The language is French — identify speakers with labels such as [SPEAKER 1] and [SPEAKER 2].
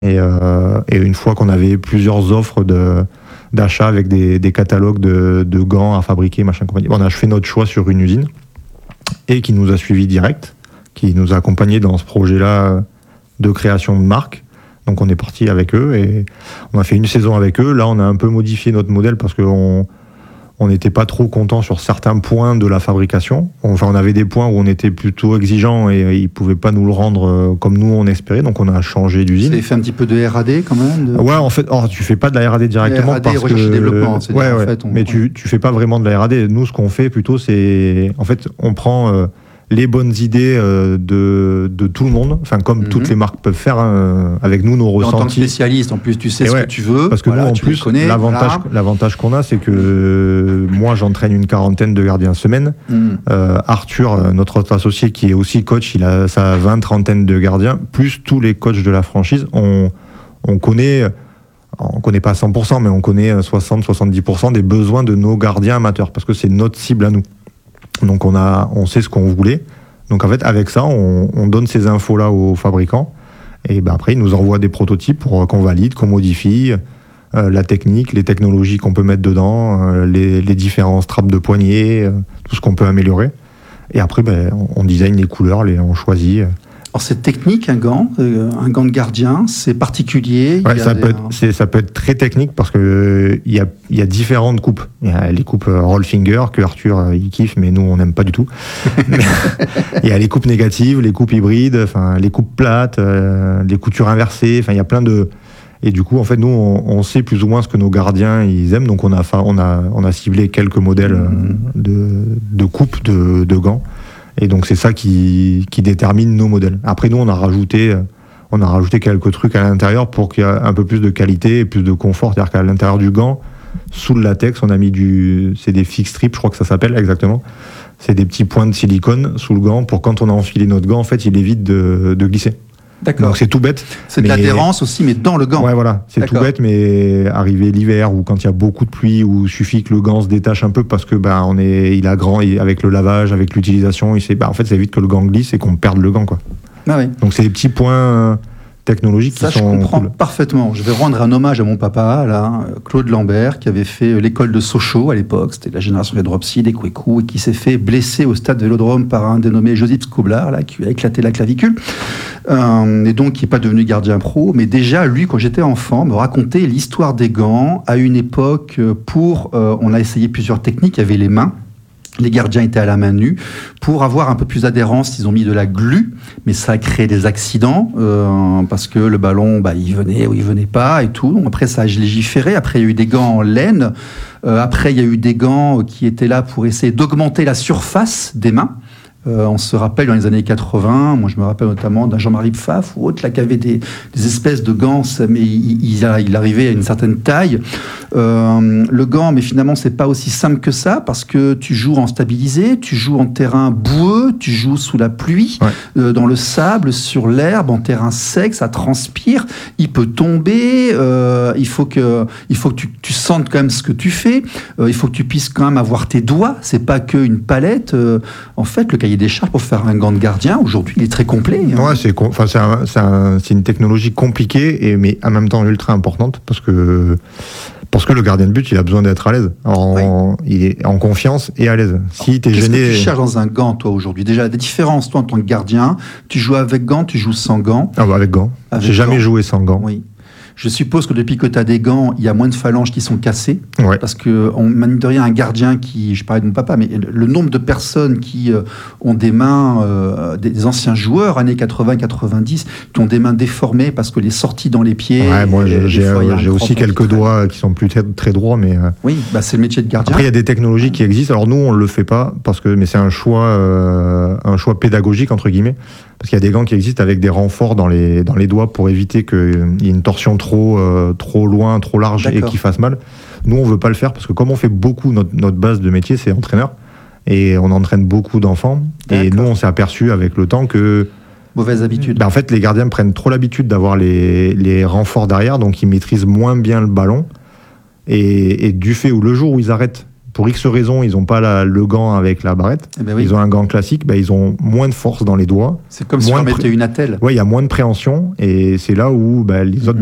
[SPEAKER 1] Et une fois qu'on avait plusieurs offres d'achat avec des catalogues de gants à fabriquer, machin compagnie, on a fait notre choix sur une usine et qui nous a suivis direct, qui nous a accompagnés dans ce projet-là de création de marque. Donc on est parti avec eux et on a fait une saison avec eux. Là, on a un peu modifié notre modèle parce qu'on n'était pas trop content sur certains points de la fabrication. Enfin, on avait des points où on était plutôt exigeant et ils pouvaient pas nous le rendre comme nous on espérait. Donc on a changé d'usine.
[SPEAKER 2] Vous avez fait un petit peu de R&D quand même
[SPEAKER 1] Ouais, en fait, tu fais pas de la R&D directement
[SPEAKER 2] R&D,
[SPEAKER 1] parce
[SPEAKER 2] recherche et développement. C'est
[SPEAKER 1] ouais,
[SPEAKER 2] en
[SPEAKER 1] ouais.
[SPEAKER 2] fait,
[SPEAKER 1] Mais tu fais pas vraiment de la R&D. Nous, ce qu'on fait plutôt, c'est en fait, on prend les bonnes idées de tout le monde, enfin comme toutes les marques peuvent faire, hein, avec nous, nos ressentis.
[SPEAKER 2] En tant que spécialiste, en plus, tu sais ce que tu veux.
[SPEAKER 1] Parce que nous, en plus, l'avantage qu'on a, c'est que moi, j'entraîne une 40aine de gardiens semaine. Arthur, notre autre associé, qui est aussi coach, il a sa 20-30aine de gardiens, plus tous les coachs de la franchise. On connaît pas 100%, mais on connaît 60-70% des besoins de nos gardiens amateurs, parce que c'est notre cible à nous. Donc on sait ce qu'on voulait. Donc en fait, avec ça, on donne ces infos-là aux fabricants. Et ben après, ils nous envoient des prototypes pour qu'on valide, qu'on modifie la technique, les technologies qu'on peut mettre dedans, les différents straps de poignée, tout ce qu'on peut améliorer. Et après, on design les couleurs, on choisit.
[SPEAKER 2] Alors c'est technique un gant de gardien, c'est particulier.
[SPEAKER 1] Ouais, ça peut être très technique parce que il y a différentes coupes. Il y a les coupes roll finger que Arthur il kiffe, mais nous on n'aime pas du tout. Il y a les coupes négatives, les coupes hybrides, enfin les coupes plates, les coutures inversées. Enfin il y a plein de. Et du coup en fait nous on sait plus ou moins ce que nos gardiens ils aiment, donc on a ciblé quelques modèles de coupes de gants. Et donc c'est ça qui détermine nos modèles. Après nous on a rajouté quelques trucs à l'intérieur pour qu'il y ait un peu plus de qualité et plus de confort. C'est-à-dire qu'à l'intérieur du gant, sous le latex, on a mis c'est des fix strips, je crois que ça s'appelle exactement. C'est des petits points de silicone sous le gant pour quand on a enfilé notre gant, en fait, il évite de glisser.
[SPEAKER 2] D'accord.
[SPEAKER 1] Donc c'est tout bête.
[SPEAKER 2] C'est de l'adhérence aussi, mais dans le gant.
[SPEAKER 1] Ouais, voilà. C'est tout bête, mais arrivé l'hiver ou quand il y a beaucoup de pluie, où il suffit que le gant se détache un peu parce que il a grand avec le lavage, avec l'utilisation, en fait, ça évite que le gant glisse et qu'on perde le gant, quoi.
[SPEAKER 2] Ah oui.
[SPEAKER 1] Donc c'est des petits points technologiques qui sont.
[SPEAKER 2] Ça, je comprends
[SPEAKER 1] cool.
[SPEAKER 2] Parfaitement. Je vais rendre un hommage à mon papa, là, Claude Lambert, qui avait fait l'école de Sochaux à l'époque. C'était la génération des Dropsy, des Kweku, et qui s'est fait blesser au stade Vélodrome par un dénommé Josip Skoblar, là, qui lui a éclaté la clavicule. Et donc, qui n'est pas devenu gardien pro. Mais déjà, lui, quand j'étais enfant, me racontait l'histoire des gants à une époque on a essayé plusieurs techniques. Il y avait les mains. Les gardiens étaient à la main nue. Pour avoir un peu plus d'adhérence, ils ont mis de la glu, mais ça a créé des accidents parce que le ballon, il venait ou il venait pas et tout. Donc après, ça a légiféré. Après, il y a eu des gants en laine. Après, il y a eu des gants qui étaient là pour essayer d'augmenter la surface des mains. On se rappelle dans les années 80, moi je me rappelle notamment d'un Jean-Marie Pfaff ou autre là qui avait des espèces de gants, mais il arrivait à une certaine taille. Le gant, mais finalement c'est pas aussi simple que ça parce que tu joues en stabilisé, tu joues en terrain boueux, tu joues sous la pluie, dans le sable, sur l'herbe, en terrain sec, ça transpire, il peut tomber, il faut que tu sentes quand même ce que tu fais, il faut que tu puisses quand même avoir tes doigts, c'est pas qu'une palette. En fait, le cahier des charges pour faire un gant de gardien, aujourd'hui, il est très complet. Hein. Ouais,
[SPEAKER 1] c'est une technologie compliquée, mais en même temps ultra importante, parce que le gardien de but, il a besoin d'être à l'aise. Il est en confiance et à l'aise. Si t'es gêné...
[SPEAKER 2] Qu'est-ce que tu cherches dans un gant, toi, aujourd'hui ? Déjà, la différence, toi, en tant que gardien, tu joues avec gants, tu joues sans gants ?
[SPEAKER 1] Avec gants. J'ai jamais joué sans gants.
[SPEAKER 2] Oui. Je suppose que depuis que tu as des gants, il y a moins de phalanges qui sont cassées.
[SPEAKER 1] Ouais.
[SPEAKER 2] Parce que, mine de rien, un gardien qui... Je parlais de mon papa, mais le nombre de personnes qui ont des mains... des anciens joueurs, années 80-90, qui ont des mains déformées parce que les sorties dans les pieds...
[SPEAKER 1] Ouais, moi, j'ai aussi quelques doigts qui sont plus très droits, mais...
[SPEAKER 2] Oui, c'est le métier de gardien.
[SPEAKER 1] Après, il y a des technologies qui existent. Alors nous, on ne le fait pas, mais c'est un choix pédagogique, entre guillemets. Parce qu'il y a des gants qui existent avec des renforts dans les doigts pour éviter qu'il y ait une torsion trop loin, trop large. D'accord. Et qui fasse mal. Nous, on veut pas le faire parce que comme on fait beaucoup, notre base de métier, c'est entraîneur. Et on entraîne beaucoup d'enfants. D'accord. Et nous, on s'est aperçu avec le temps que...
[SPEAKER 2] Mauvaise habitude.
[SPEAKER 1] En fait, les gardiens prennent trop l'habitude d'avoir les renforts derrière, donc ils maîtrisent moins bien le ballon. Et du fait où le jour où ils arrêtent pour X raisons, ils n'ont pas le gant avec la barrette.
[SPEAKER 2] Eh ben oui.
[SPEAKER 1] Ils ont un gant classique, ils ont moins de force dans les doigts.
[SPEAKER 2] C'est comme si on mettait une attelle.
[SPEAKER 1] Ouais, il y a moins de préhension et c'est là où les autres